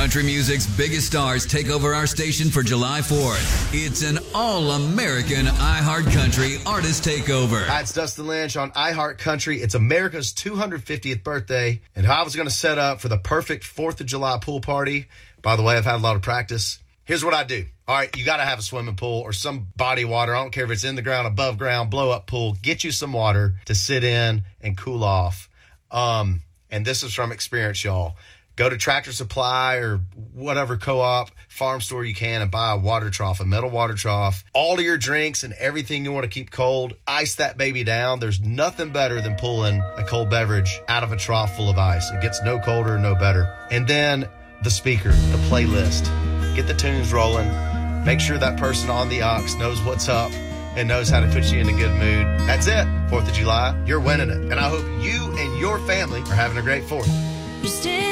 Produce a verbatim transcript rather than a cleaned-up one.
Country music's biggest stars take over our station for July fourth. It's an all-American iHeart Country artist takeover. Hi, it's Dustin Lynch on iHeart Country. It's America's two hundred fiftieth birthday, and how I was going to set up for the perfect fourth of July pool party. By the way, I've had a lot of practice. Here's what I do. All right, you got to have a swimming pool or some body water. I don't care if it's in the ground, above ground, blow-up pool. Get you some water to sit in and cool off. Um, and this is from experience, y'all. Go to Tractor Supply or whatever co-op, farm store you can and buy a water trough, a metal water trough. All of your drinks and everything you want to keep cold, ice that baby down. There's nothing better than pulling a cold beverage out of a trough full of ice. It gets no colder, no better. And then the speaker, the playlist. Get the tunes rolling. Make sure that person on the aux knows what's up and knows how to put you in a good mood. That's it. fourth of July, you're winning it. And I hope you and your family are having a great fourth. You stay